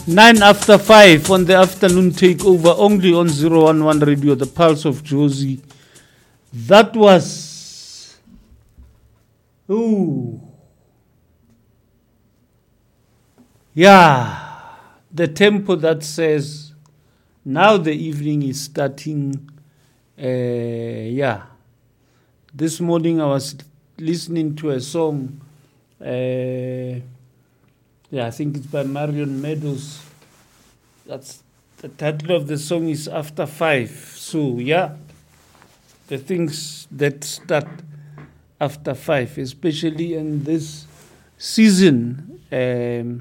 9:05 on the afternoon takeover, only on 011 Radio, the Pulse of Jozi. That was, the tempo that says now the evening is starting. This morning I was listening to a song. I think it's by Marion Meadows. That's the title of the song is After 5. So the things that start after 5, especially in this season, where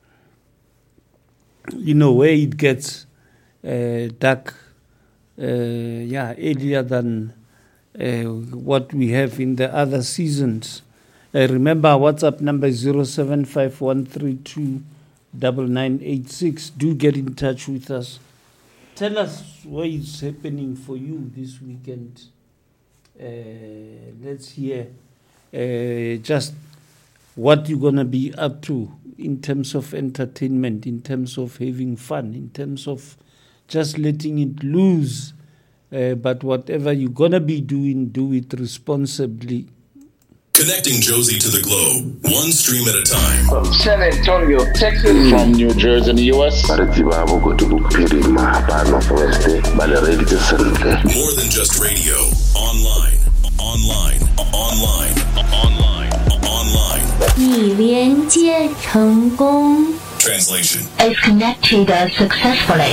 it gets dark, earlier than what we have in the other seasons. Remember, our WhatsApp number is 0751329986. Do get in touch with us. Tell us what is happening for you this weekend. Let's hear just what you're going to be up to in terms of entertainment, in terms of having fun, in terms of just letting it loose. But whatever you're going to be doing, do it responsibly. Connecting Jozi to the globe, one stream at a time. From San Antonio, Texas. From New Jersey in the U.S. More than just radio. Online. 已连接成功。 Translation. Is connected successfully.